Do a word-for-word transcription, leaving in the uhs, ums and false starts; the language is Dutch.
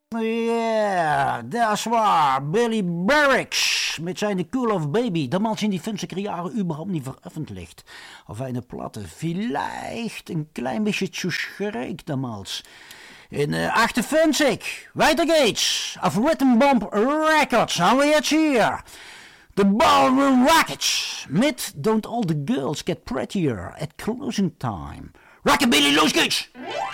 Ja, dat is waar. Billy Barracks met zijn The Cool of Baby. Damals in die funzige jaren überhaupt niet veröffentlicht. Of eine Platte. Vielleicht een klein beetje zu schräg damals. In uh, achtenfünfzig, weiter geht's. Auf Rhythm Bomb Records haben wir jetzt hier The Ballroom Rockets mit Don't All the Girls Get Prettier at Closing Time. Rockabilly, los geht's!